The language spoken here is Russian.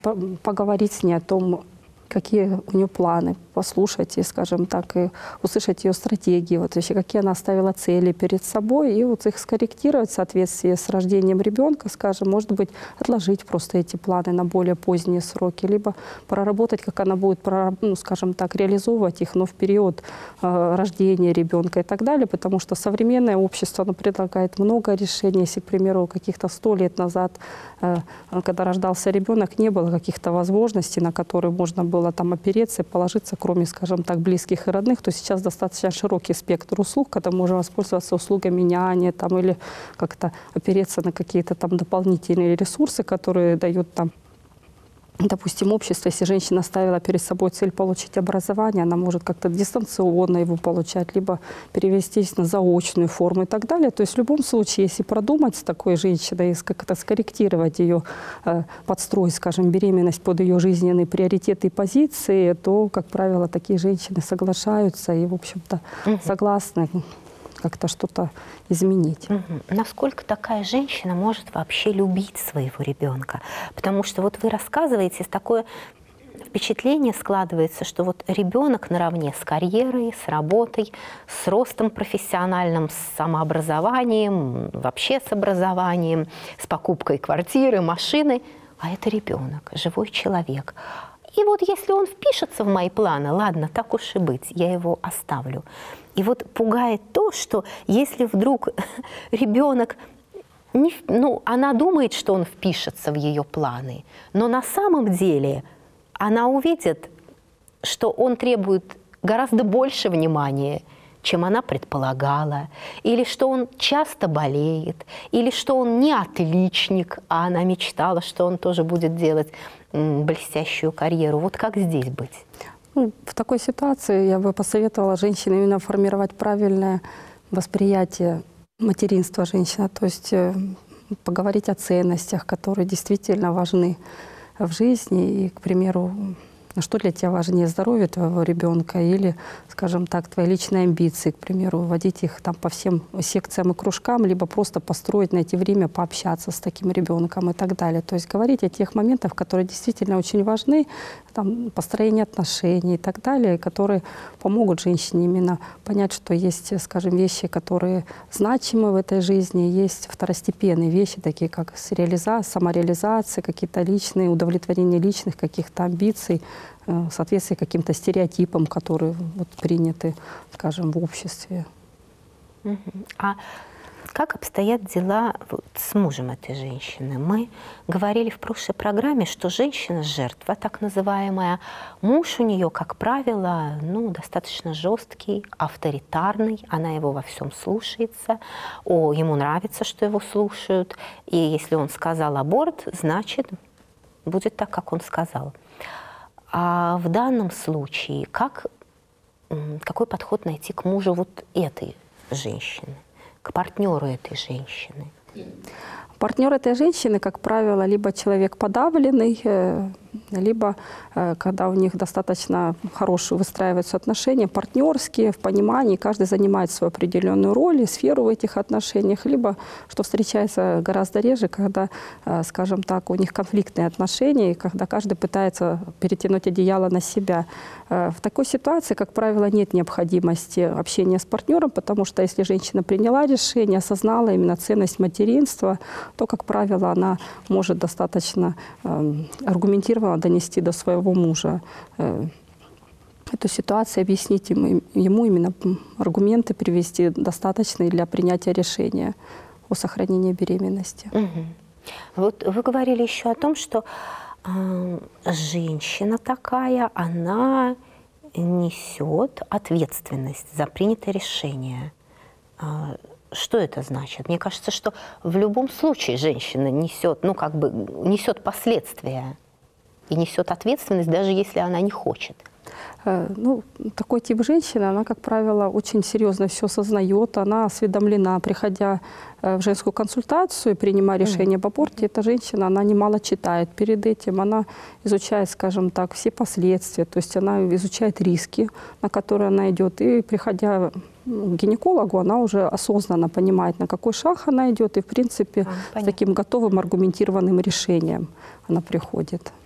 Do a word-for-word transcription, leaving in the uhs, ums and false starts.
Поговорить с ней о том, какие у нее планы, послушать и, скажем так, и услышать ее стратегии, вот вообще, какие она ставила цели перед собой, и вот их скорректировать в соответствии с рождением ребенка, скажем, может быть, отложить просто эти планы на более поздние сроки, либо проработать, как она будет, ну, скажем так, реализовывать их, но в период э, рождения ребенка и так далее, потому что современное общество, оно предлагает много решений. Если, к примеру, каких-то сто лет назад, э, когда рождался ребенок, не было каких-то возможностей, на которые можно было там опереться и положиться, кроме, скажем так, близких и родных, то сейчас достаточно широкий спектр услуг, когда можно воспользоваться услугами няни там, или как-то опереться на какие-то там дополнительные ресурсы, которые дают там, допустим, общество. Если женщина ставила перед собой цель получить образование, она может как-то дистанционно его получать, либо перевестись на заочную форму и так далее. То есть в любом случае, если продумать с такой женщиной, как-то скорректировать ее, э, подстроить, скажем, беременность под ее жизненные приоритеты и позиции, то, как правило, такие женщины соглашаются и, в общем-то, угу. согласны как-то что-то изменить. Угу. Насколько такая женщина может вообще любить своего ребенка? Потому что вот вы рассказываете, такое впечатление складывается, что вот ребенок наравне с карьерой, с работой, с ростом профессиональным, с самообразованием, вообще с образованием, с покупкой квартиры, машины, а это ребенок, живой человек. И вот если он впишется в мои планы, ладно, так уж и быть, я его оставлю. И вот пугает то, что если вдруг ребенок, не, ну, она думает, что он впишется в ее планы, но на самом деле она увидит, что он требует гораздо больше внимания, чем она предполагала, или что он часто болеет, или что он не отличник, а она мечтала, что он тоже будет делать блестящую карьеру. Вот как здесь быть? Ну, в такой ситуации я бы посоветовала женщине именно формировать правильное восприятие материнства женщины, то есть э, поговорить о ценностях, которые действительно важны в жизни. И, к примеру, что для тебя важнее, здоровье твоего ребенка или, скажем так, твои личные амбиции, к примеру, вводить их там по всем секциям и кружкам, либо просто построить, найти время пообщаться с таким ребенком и так далее. То есть говорить о тех моментах, которые действительно очень важны, там, построение отношений и так далее, которые помогут женщине именно понять, что есть, скажем, вещи, которые значимы в этой жизни, есть второстепенные вещи, такие как реализация, самореализация, какие-то личные, удовлетворение личных каких-то амбиций, в соответствии каким-то стереотипам, которые вот приняты, скажем, в обществе. Uh-huh. А как обстоят дела вот с мужем этой женщины? Мы говорили в прошлой программе, что женщина жертва, так называемая. Муж у нее, как правило, ну, достаточно жесткий, авторитарный. Она его во всем слушается. О, ему нравится, что его слушают. И если он сказал аборт, значит, будет так, как он сказал. А в данном случае как, какой подход найти к мужу вот этой женщины, к партнеру этой женщины? Партнер этой женщины, как правило, либо человек подавленный, либо когда у них достаточно хорошие выстраиваются отношения, партнерские, в понимании, каждый занимает свою определенную роль и сферу в этих отношениях, либо, что встречается гораздо реже, когда, скажем так, у них конфликтные отношения, и когда каждый пытается перетянуть одеяло на себя. В такой ситуации, как правило, нет необходимости общения с партнером, потому что если женщина приняла решение, осознала именно ценность материнства, то, как правило, она может достаточно э, аргументированно донести до своего мужа э, эту ситуацию, объяснить ему, ему именно аргументы, привести достаточные для принятия решения о сохранении беременности. Угу. Вот вы говорили еще о том, что э, женщина такая, она несет ответственность за принятое решение. Э, Что это значит? Мне кажется, что в любом случае женщина несет, ну, как бы, несет последствия и несет ответственность, даже если она не хочет. Ну, такой тип женщины, она, как правило, очень серьезно все осознает, она осведомлена, приходя в женскую консультацию, принимая решение об аборте, эта женщина, она немало читает перед этим, она изучает, скажем так, все последствия, то есть она изучает риски, на которые она идет, и приходя к гинекологу, она уже осознанно понимает, на какой шаг она идет, и, в принципе, а, с таким готовым аргументированным решением она приходит.